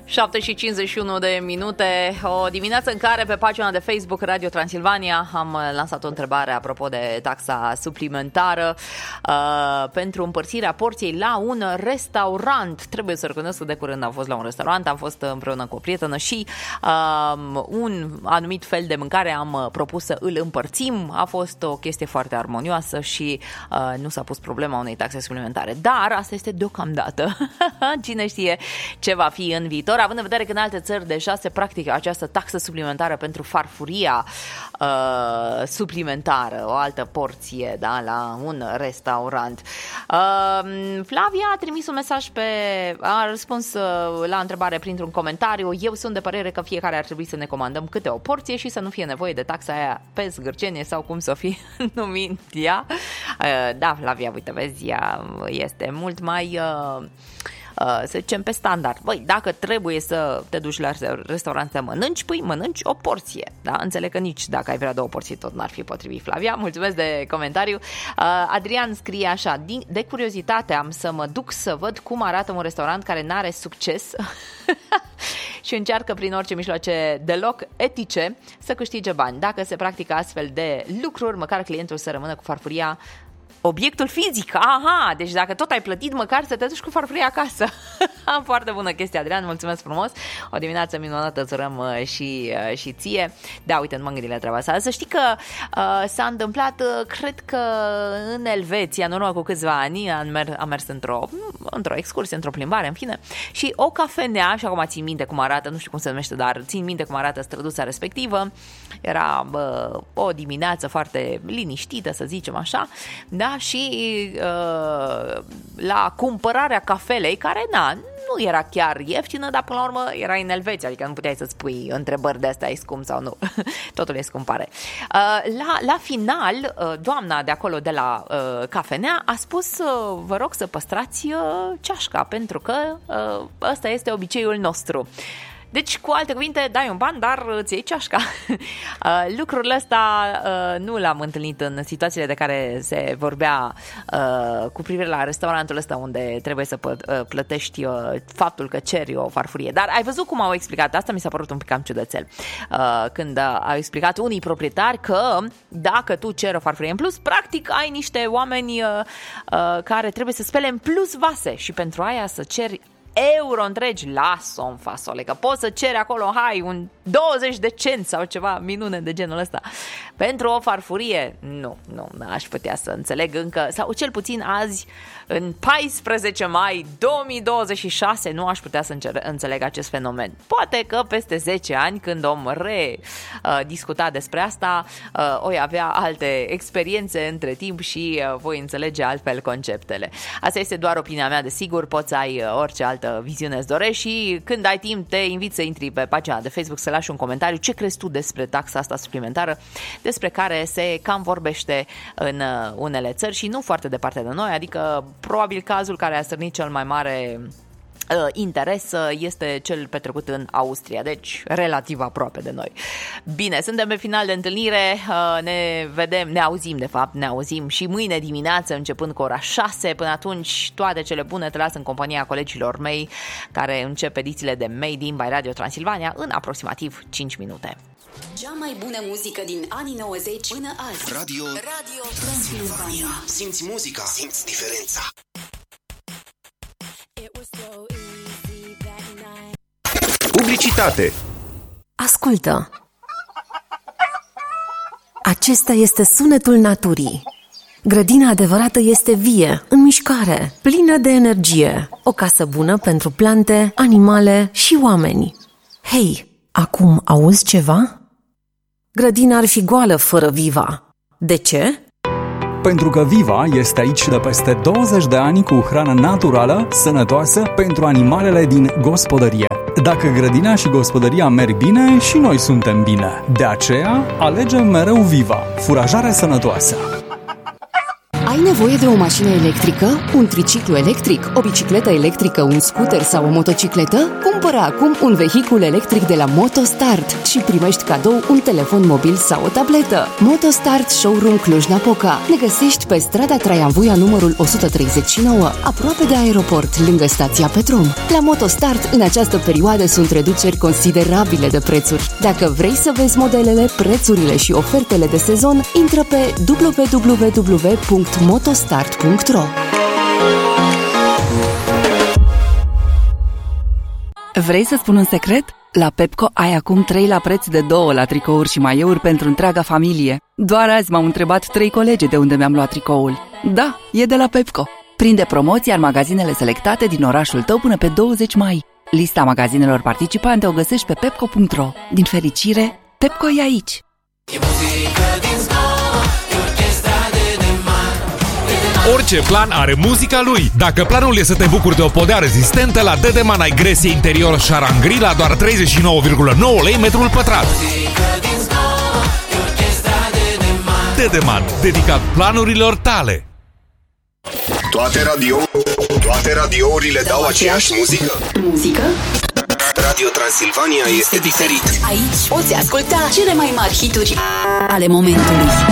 7:51 de minute, o dimineață în care pe pagina de Facebook Radio Transilvania am lansat o întrebare apropo de taxa suplimentară pentru împărțirea porției la un restaurant. Trebuie să recunosc că de curând am fost la un restaurant, am fost împreună cu o prietenă și un anumit fel de mâncare am propus să îl împărțim. A fost o chestie foarte armonioasă și nu s-a pus problema unei taxe suplimentare. Dar asta este deocamdată. Cine știe ce va fi în viitor, având în vedere că în alte țări deja se practică această taxă suplimentară pentru farfuria suplimentară, o altă porție, da, la un restaurant. Flavia a trimis un mesaj a răspuns la întrebare printr-un comentariu. Eu sunt de părere că fiecare ar trebui să ne comandăm câte o porție și să nu fie nevoie de taxa aia pe zgârcenie sau cum să fie numit ea. Da, Flavia, uite, vezi, ea este mult mai... să zicem pe standard. Băi, dacă trebuie să te duci la restaurant să mănânci, păi mănânci o porție. Da? Înțeleg că nici dacă ai vrea 2 porții tot n-ar fi potrivit, Flavia. Mulțumesc de comentariu. Adrian scrie așa: de curiozitate am să mă duc să văd cum arată un restaurant care n-are succes și încearcă prin orice mijloace deloc etice să câștige bani. Dacă se practică astfel de lucruri, măcar clientul să rămână cu farfuria, obiectul fizic. Aha, deci dacă tot ai plătit, măcar să te duci cu farfuria acasă. Foarte bună chestie, Adrian, mulțumesc frumos. O dimineață minunată îți urăm și ție. Da, uite, nu m-am gândit la treaba asta. Să știi că s-a întâmplat, cred că în Elveția, în urmă cu câțiva ani, am mers într-o excursie, într-o plimbare, în fine, și o cafenea, și acum țin minte cum arată, nu știu cum se numește, dar țin minte cum arată străduța respectivă. Era o dimineață foarte liniștită, să zicem așa, da? Și la cumpărarea cafelei, care nu era chiar ieftină, dar până la urmă era în Elveția, adică nu puteai să-ți pui întrebări de astea, e scump sau nu. Totul e scumpare. La final, doamna de acolo de la cafenea a spus: vă rog să păstrați ceașca, pentru că ăsta este obiceiul nostru. Deci, cu alte cuvinte, dai un ban, dar îți iei ceașca. Lucrul ăsta nu l-am întâlnit în situațiile de care se vorbea cu privire la restaurantul ăsta unde trebuie să plătești faptul că ceri o farfurie. Dar ai văzut cum au explicat? Asta mi s-a părut un pic cam ciudățel. Când au explicat unii proprietari că dacă tu ceri o farfurie în plus, practic ai niște oameni care trebuie să spele în plus vase și pentru aia să ceri euro întregi, las-o în fasole, că poți să ceri acolo, hai, un 20 de cenți sau ceva minune de genul ăsta pentru o farfurie. Nu aș putea să înțeleg încă, sau cel puțin azi, în 14 mai 2026, nu aș putea să înțeleg acest fenomen. Poate că peste 10 ani, când om discuta despre asta, voi avea alte experiențe între timp și voi înțelege altfel conceptele. Asta este doar opinia mea, desigur, poți să ai orice altă viziune îți dorești și când ai timp te invit să intri pe pagina de Facebook să lași un comentariu ce crezi tu despre taxa asta suplimentară, despre care se cam vorbește în unele țări și nu foarte departe de noi, adică probabil cazul care a stârnit cel mai mare interes este cel petrecut în Austria, deci relativ aproape de noi. Bine, suntem pe final de întâlnire, ne auzim și mâine dimineață începând cu ora 6. Până atunci, toate cele bune, te las în compania colegilor mei care încep edițiile de Made in by Radio Transilvania în aproximativ 5 minute. Cea mai bună muzică din anii 90 până azi. Radio Transilvania. Simți muzica, simți diferența. Publicitate. Ascultă. Acesta este sunetul naturii. Grădina adevărată este vie, în mișcare, plină de energie. O casă bună pentru plante, animale și oameni. Hei, acum auzi ceva? Grădina ar fi goală fără Viva. De ce? Pentru că Viva este aici de peste 20 de ani cu hrană naturală, sănătoasă pentru animalele din gospodărie. Dacă grădina și gospodăria merg bine, și noi suntem bine. De aceea, alegem mereu Viva, furajare sănătoasă. Ai Ai nevoie de o mașină electrică, un triciclu electric, o bicicletă electrică, un scooter sau o motocicletă? Cumpără acum un vehicul electric de la MotoStart și primești cadou un telefon mobil sau o tabletă. MotoStart Showroom Cluj-Napoca. Ne găsești pe strada Traian Vuia numărul 139, aproape de aeroport, lângă stația Petrom. La MotoStart, în această perioadă, sunt reduceri considerabile de prețuri. Dacă vrei să vezi modelele, prețurile și ofertele de sezon, intră pe www.motostart.ro. Vrei să spun un secret? La Pepco ai acum 3 la preț de 2 la tricouri și maiouri pentru întreaga familie. Doar azi m-au întrebat 3 colege de unde mi-am luat tricoul. Da, e de la Pepco. Prinde promoția în magazinele selectate din orașul tău până pe 20 mai. Lista magazinelor participante o găsești pe pepco.ro. Din fericire, Pepco e aici. Orice plan are muzica lui. Dacă planul e să te bucuri de o podea rezistentă, la Dedeman ai gresie interior Charangri la doar 39,9 lei metrul pătrat. Dedeman, dedicat planurilor tale. Toate radiourile dau aceeași muzică? Muzică? Radio Transilvania este diferit. Aici poți asculta cele mai mari hituri ale momentului.